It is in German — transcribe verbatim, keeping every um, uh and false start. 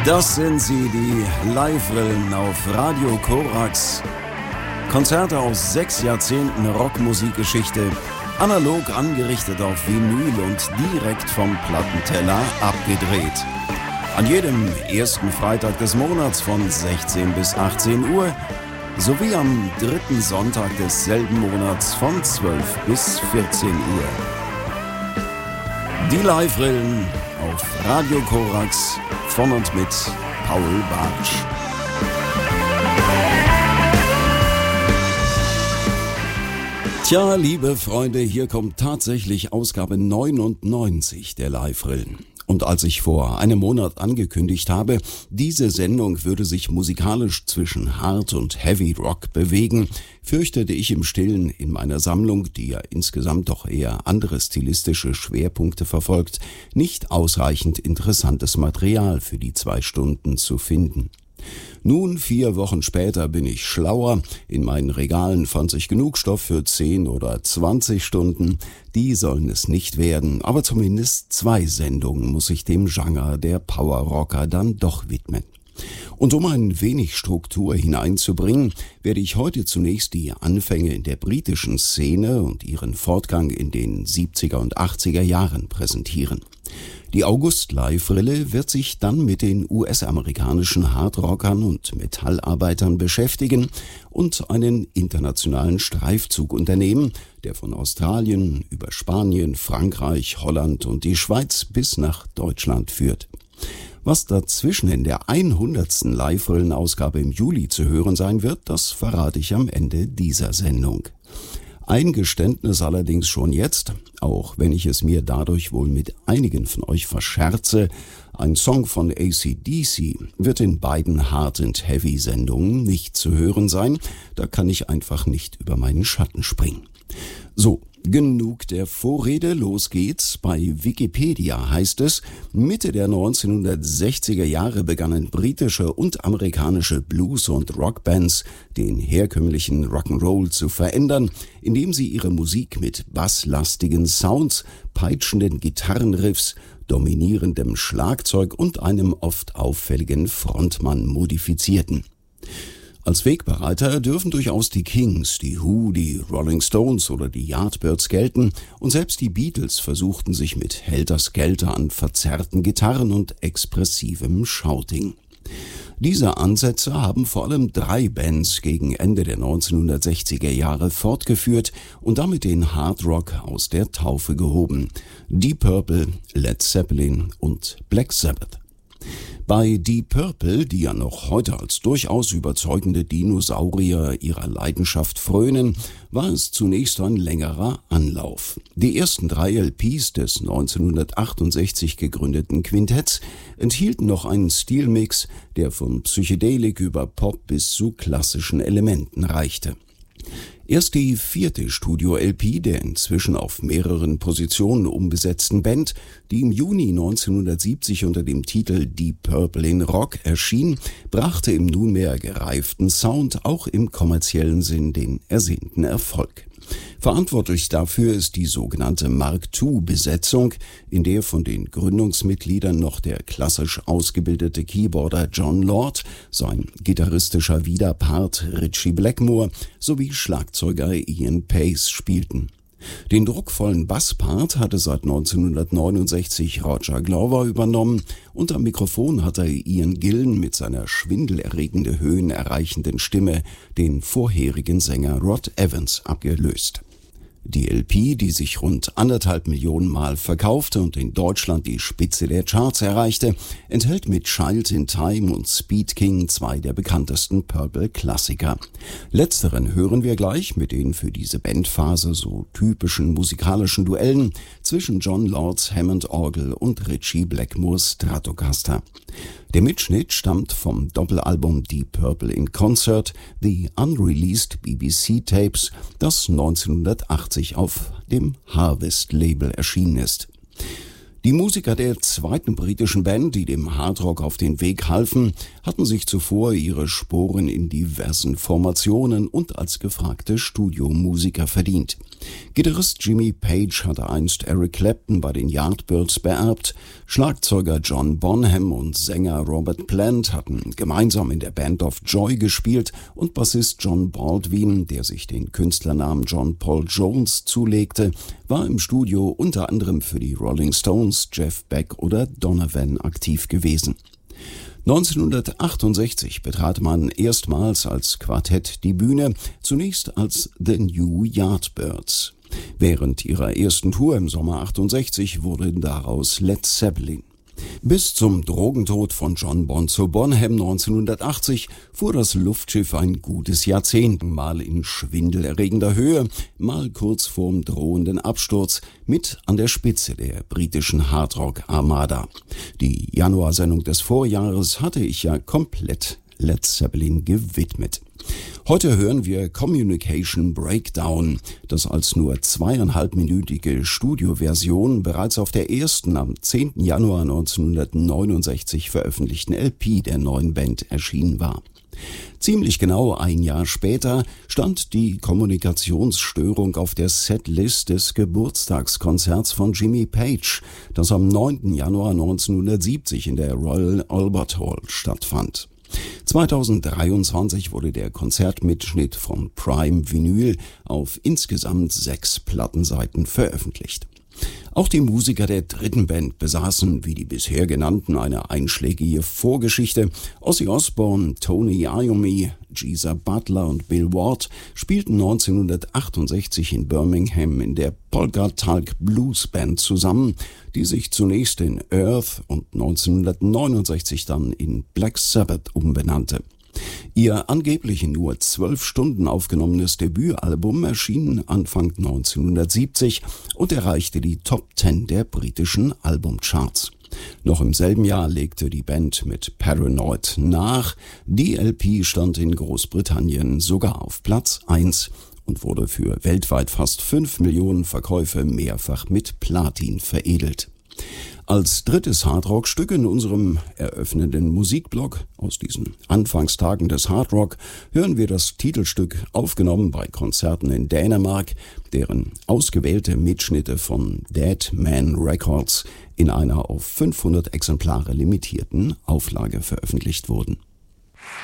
Das sind sie, die Live-Rillen auf Radio Korax. Konzerte aus sechs Jahrzehnten Rockmusikgeschichte, analog angerichtet auf Vinyl und direkt vom Plattenteller abgedreht. An jedem ersten Freitag des Monats von sechzehn bis achtzehn Uhr sowie am dritten Sonntag desselben Monats von zwölf bis vierzehn Uhr. Die Live-Rillen auf Radio Korax von und mit Paul Bartsch. Tja, liebe Freunde, hier kommt tatsächlich Ausgabe neunundneunzig der Live-Rillen. Und als ich vor einem Monat angekündigt habe, diese Sendung würde sich musikalisch zwischen Hard und Heavy Rock bewegen, fürchtete ich im Stillen in meiner Sammlung, die ja insgesamt doch eher andere stilistische Schwerpunkte verfolgt, nicht ausreichend interessantes Material für die zwei Stunden zu finden. Nun, vier Wochen später bin ich schlauer. In meinen Regalen fand sich genug Stoff für zehn oder zwanzig Stunden. Die sollen es nicht werden, aber zumindest zwei Sendungen muss ich dem Genre der Powerrocker dann doch widmen. Und um ein wenig Struktur hineinzubringen, werde ich heute zunächst die Anfänge in der britischen Szene und ihren Fortgang in den siebziger und achtziger Jahren präsentieren. Die August-Live-Rille wird sich dann mit den U S-amerikanischen Hardrockern und Metallarbeitern beschäftigen und einen internationalen Streifzug unternehmen, der von Australien über Spanien, Frankreich, Holland und die Schweiz bis nach Deutschland führt. Was dazwischen in der hundertsten Live-Rillen-Ausgabe im Juli zu hören sein wird, das verrate ich am Ende dieser Sendung. Ein Geständnis allerdings schon jetzt, auch wenn ich es mir dadurch wohl mit einigen von euch verscherze, ein Song von A C D C wird in beiden Hard- und Heavy-Sendungen nicht zu hören sein, da kann ich einfach nicht über meinen Schatten springen. So, genug der Vorrede, los geht's. Bei Wikipedia heißt es, Mitte der neunzehnhundertsechziger Jahre begannen britische und amerikanische Blues- und Rockbands den herkömmlichen Rock'n'Roll zu verändern, indem sie ihre Musik mit basslastigen Sounds, peitschenden Gitarrenriffs, dominierendem Schlagzeug und einem oft auffälligen Frontmann modifizierten. Als Wegbereiter dürfen durchaus die Kings, die Who, die Rolling Stones oder die Yardbirds gelten und selbst die Beatles versuchten sich mit Helter Skelter an verzerrten Gitarren und expressivem Shouting. Diese Ansätze haben vor allem drei Bands gegen Ende der neunzehnhundertsechziger Jahre fortgeführt und damit den Hard Rock aus der Taufe gehoben: Deep Purple, Led Zeppelin und Black Sabbath. Bei Deep Purple, die ja noch heute als durchaus überzeugende Dinosaurier ihrer Leidenschaft frönen, war es zunächst ein längerer Anlauf. Die ersten drei L Ps des neunzehnhundertachtundsechzig gegründeten Quintetts enthielten noch einen Stilmix, der von Psychedelik über Pop bis zu klassischen Elementen reichte. Erst die vierte Studio-L P der inzwischen auf mehreren Positionen umbesetzten Band, die im Juni neunzehnhundertsiebzig unter dem Titel Deep Purple in Rock erschien, brachte im nunmehr gereiften Sound auch im kommerziellen Sinn den ersehnten Erfolg. Verantwortlich dafür ist die sogenannte Mark zwei Besetzung, in der von den Gründungsmitgliedern noch der klassisch ausgebildete Keyboarder John Lord, sein gitarristischer Widerpart Ritchie Blackmore sowie Schlagzeuger Ian Pace spielten. Den druckvollen Basspart hatte seit neunzehnhundertneunundsechzig Roger Glover übernommen und am Mikrofon hatte Ian Gillan mit seiner schwindelerregende Höhen erreichenden Stimme den vorherigen Sänger Rod Evans abgelöst. Die L P, die sich rund anderthalb Millionen Mal verkaufte und in Deutschland die Spitze der Charts erreichte, enthält mit Child in Time und Speed King zwei der bekanntesten Purple-Klassiker. Letzteren hören wir gleich mit den für diese Bandphase so typischen musikalischen Duellen zwischen John Lords Hammond-Orgel und Ritchie Blackmores Stratocaster. Der Mitschnitt stammt vom Doppelalbum Deep Purple in Concert, The Unreleased B B C Tapes, das neunzehnhundertachtzig auf dem Harvest-Label erschienen ist. Die Musiker der zweiten britischen Band, die dem Hardrock auf den Weg halfen, hatten sich zuvor ihre Sporen in diversen Formationen und als gefragte Studiomusiker verdient. Gitarrist Jimmy Page hatte einst Eric Clapton bei den Yardbirds beerbt, Schlagzeuger John Bonham und Sänger Robert Plant hatten gemeinsam in der Band of Joy gespielt und Bassist John Baldwin, der sich den Künstlernamen John Paul Jones zulegte, war im Studio unter anderem für die Rolling Stones, Jeff Beck oder Donovan aktiv gewesen. neunzehnhundertachtundsechzig betrat man erstmals als Quartett die Bühne, zunächst als The New Yardbirds. Während ihrer ersten Tour im Sommer achtundsechzig wurde daraus Led Zeppelin. Bis zum Drogentod von John Bonzo Bonham neunzehnhundertachtzig fuhr das Luftschiff ein gutes Jahrzehnt, mal in schwindelerregender Höhe, mal kurz vorm drohenden Absturz, mit an der Spitze der britischen Hardrock-Armada. Die Januarsendung des Vorjahres hatte ich ja komplett Led Zeppelin gewidmet. Heute hören wir Communication Breakdown, das als nur zweieinhalbminütige Studioversion bereits auf der ersten am zehnten Januar neunzehnhundertneunundsechzig veröffentlichten L P der neuen Band erschienen war. Ziemlich genau ein Jahr später stand die Kommunikationsstörung auf der Setlist des Geburtstagskonzerts von Jimmy Page, das am neunten Januar neunzehnhundertsiebzig in der Royal Albert Hall stattfand. zweitausenddreiundzwanzig wurde der Konzertmitschnitt von Prime Vinyl auf insgesamt sechs Plattenseiten veröffentlicht. Auch die Musiker der dritten Band besaßen, wie die bisher genannten, eine einschlägige Vorgeschichte. Ozzy Osbourne, Tony Iommi, Geezer Butler und Bill Ward spielten neunzehnhundertachtundsechzig in Birmingham in der Polka Tulk Blues Band zusammen, die sich zunächst in Earth und neunzehnhundertneunundsechzig dann in Black Sabbath umbenannte. Ihr angeblich in nur zwölf Stunden aufgenommenes Debütalbum erschien Anfang neunzehnhundertsiebzig und erreichte die Top Ten der britischen Albumcharts. Noch im selben Jahr legte die Band mit Paranoid nach. Die L P stand in Großbritannien sogar auf Platz eins und wurde für weltweit fast fünf Millionen Verkäufe mehrfach mit Platin veredelt. Als drittes Hardrock-Stück in unserem eröffnenden Musikblog aus diesen Anfangstagen des Hardrock hören wir das Titelstück, aufgenommen bei Konzerten in Dänemark, deren ausgewählte Mitschnitte von Dead Man Records in einer auf fünfhundert Exemplare limitierten Auflage veröffentlicht wurden.